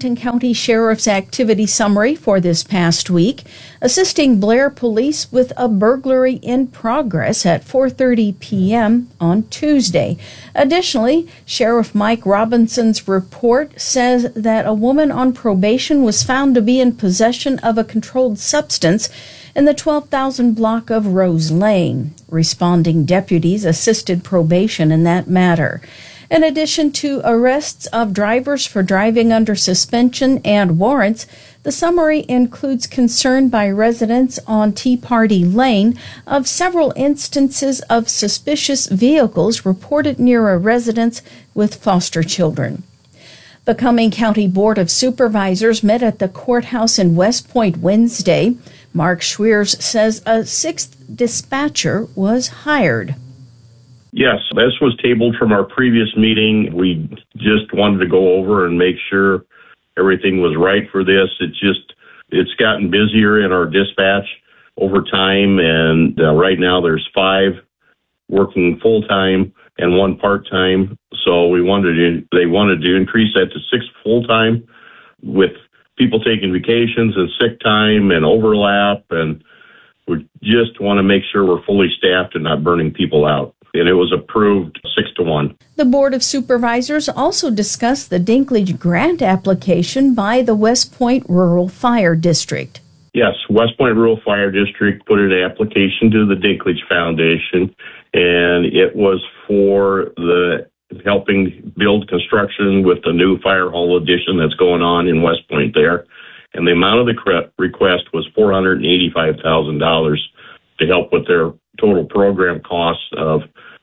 Washington County Sheriff's activity summary for this past week, assisting Blair Police with a burglary in progress at 4:30 p.m. on Tuesday. Additionally, Sheriff Mike Robinson's report says that a woman on probation was found to be in possession of a controlled substance in the 12,000 block of Rose Lane. Responding deputies assisted probation in that matter. In addition to arrests of drivers for driving under suspension and warrants, the summary includes concern by residents on Tea Party Lane of several instances of suspicious vehicles reported near a residence with foster children. The Cumming County Board of Supervisors met at the courthouse in West Point Wednesday. Mark Schweers says a sixth dispatcher was hired. Yes, this was tabled from our previous meeting. We just wanted to go over and make sure everything was right for this. It's gotten busier in our dispatch over time, and right now there's 5 working full-time and 1 part-time. So they wanted to increase that to 6 full-time with people taking vacations and sick time and overlap, and we just want to make sure we're fully staffed and not burning people out. And it was approved 6-1. The Board of Supervisors also discussed the Dinklage grant application by the West Point Rural Fire District. Yes, West Point Rural Fire District put an application to the Dinklage Foundation, and it was for the helping build construction with the new fire hall addition that's going on in West Point there. And the amount of the request was $485,000 to help with their total program costs of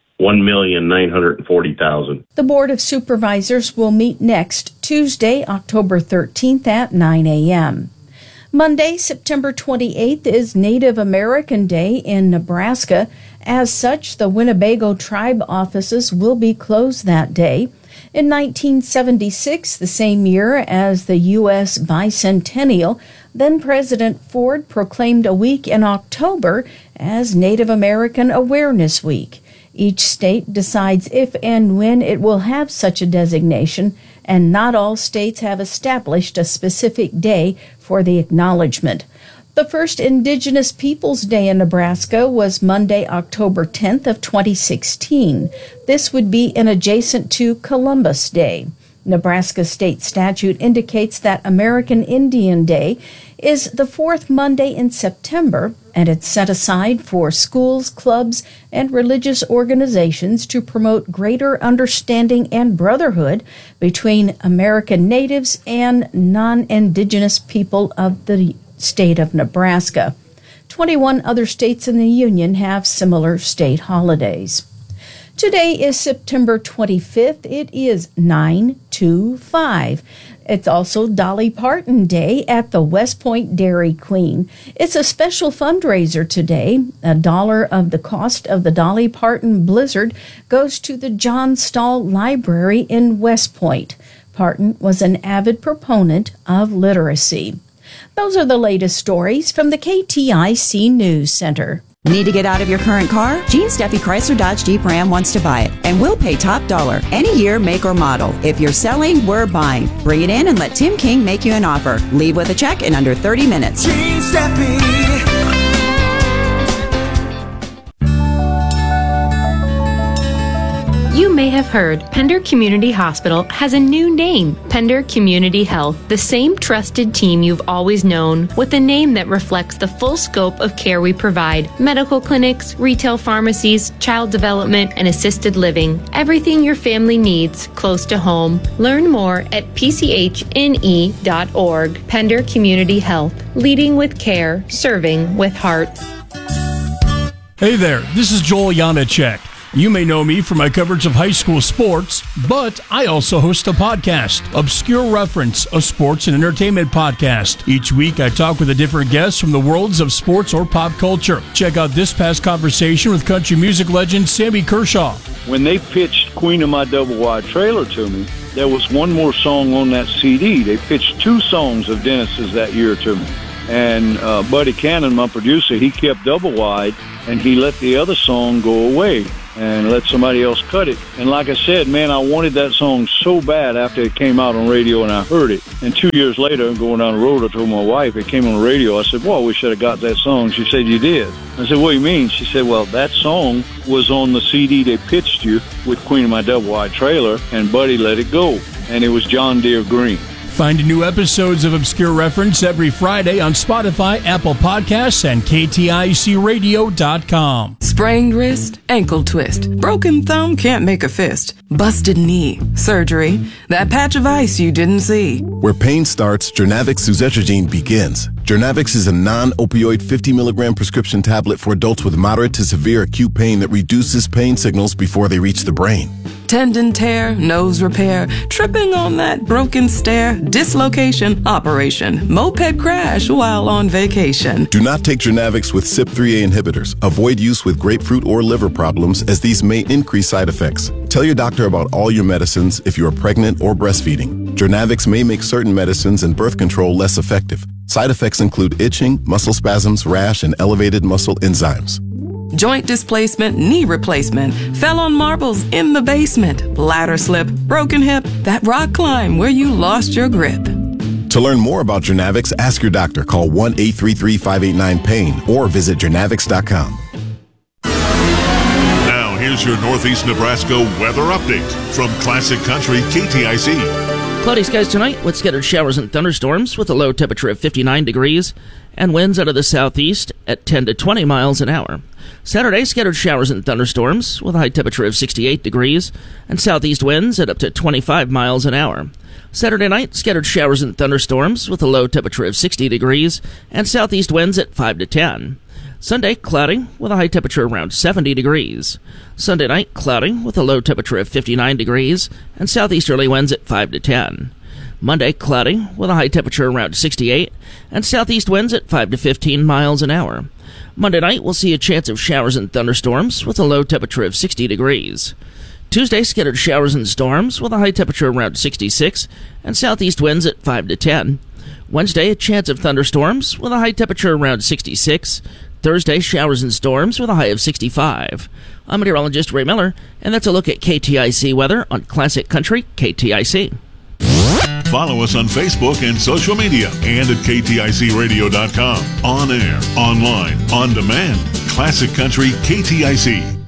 $1,940,000. The Board of Supervisors will meet next Tuesday, October 13th at 9 a.m. Monday, September 28th is Native American Day in Nebraska. As such, the Winnebago tribe offices will be closed that day. In 1976, the same year as the U.S. bicentennial, then-President Ford proclaimed a week in October as Native American Awareness Week. Each state decides if and when it will have such a designation, and not all states have established a specific day for the acknowledgement. The first Indigenous Peoples Day in Nebraska was Monday, October 10th of 2016. This would be in adjacent to Columbus Day. Nebraska state statute indicates that American Indian Day is the 4th Monday in September, and it's set aside for schools, clubs, and religious organizations to promote greater understanding and brotherhood between American natives and non-Indigenous people of the state of Nebraska. 21 other states in the Union have similar state holidays. Today is September 25th. It is 9/25. It's also Dolly Parton Day at the West Point Dairy Queen. It's a special fundraiser today. $1 of the cost of the Dolly Parton Blizzard goes to the John Stahl Library in West Point. Parton was an avid proponent of literacy. Those are the latest stories from the KTIC News Center. Need to get out of your current car? Gene Steffi Chrysler Dodge Jeep Ram wants to buy it, and we'll pay top dollar, any year, make, or model. If you're selling, we're buying. Bring it in and let Tim King make you an offer. Leave with a check in under 30 minutes. Gene Steffi. You may have heard Pender Community Hospital has a new name, Pender Community Health, the same trusted team you've always known, with a name that reflects the full scope of care we provide: medical clinics, retail pharmacies, child development, and assisted living. Everything your family needs close to home. Learn more at pchne.org. Pender Community Health, leading with care, serving with heart. Hey there, this is Joel Janacek. You may know me from my coverage of high school sports, but I also host a podcast, Obscure Reference, a sports and entertainment podcast. Each week, I talk with a different guest from the worlds of sports or pop culture. Check out this past conversation with country music legend Sammy Kershaw. When they pitched Queen of My Double Wide Trailer to me, there was one more song on that CD. They pitched 2 songs of Dennis's that year to me. And Buddy Cannon, my producer, he kept Double Wide, and he let the other song go away. and let somebody else cut it. And like I said, man, I wanted that song so bad after it came out on radio and I heard it. And 2 years later, going down the road, I told my wife, it came on the radio. I said, well, we should have got that song. She said, you did. I said, what do you mean? She said, well, that song was on the CD they pitched you with Queen of My Double-Wide Trailer and Buddy Let It Go. And it was John Deere Green. Find new episodes of Obscure Reference every Friday on Spotify, Apple Podcasts, and KTICRadio.com. Sprained wrist, ankle twist, broken thumb, can't make a fist, busted knee, surgery, that patch of ice you didn't see. Where pain starts, Jernavix suzetrigine begins. Jernavix is a non-opioid 50 milligram prescription tablet for adults with moderate to severe acute pain that reduces pain signals before they reach the brain. Tendon tear, nose repair, tripping on that broken stair, dislocation, operation, moped crash while on vacation. Do not take Jernavix with CYP3A inhibitors. Avoid use with grapefruit or liver problems, as these may increase side effects. Tell your doctor about all your medicines if you are pregnant or breastfeeding. Jernavix may make certain medicines and birth control less effective. Side effects include itching, muscle spasms, rash, and elevated muscle enzymes. Joint displacement, knee replacement, fell on marbles in the basement, ladder slip, broken hip, that rock climb where you lost your grip. To learn more about Jernavix, ask your doctor. Call 1-833-589-PAIN or visit Jernavix.com. Now, here's your Northeast Nebraska weather update from Classic Country KTIC. Cloudy skies tonight with scattered showers and thunderstorms with a low temperature of 59 degrees and winds out of the southeast at 10 to 20 miles an hour. Saturday, scattered showers and thunderstorms with a high temperature of 68 degrees and southeast winds at up to 25 miles an hour. Saturday night, scattered showers and thunderstorms with a low temperature of 60 degrees and southeast winds at 5 to 10. Sunday, cloudy with a high temperature around 70 degrees. Sunday night, cloudy with a low temperature of 59 degrees and southeasterly winds at 5 to 10. Monday, cloudy with a high temperature around 68 and southeast winds at 5 to 15 miles an hour. Monday night, we'll see a chance of showers and thunderstorms with a low temperature of 60 degrees. Tuesday, scattered showers and storms with a high temperature around 66 and southeast winds at 5 to 10. Wednesday, a chance of thunderstorms with a high temperature around 66. Thursday, showers and storms with a high of 65. I'm meteorologist Ray Miller, and that's a look at KTIC weather on Classic Country KTIC. Follow us on Facebook and social media and at KTICRadio.com. On air, online, on demand. Classic Country KTIC.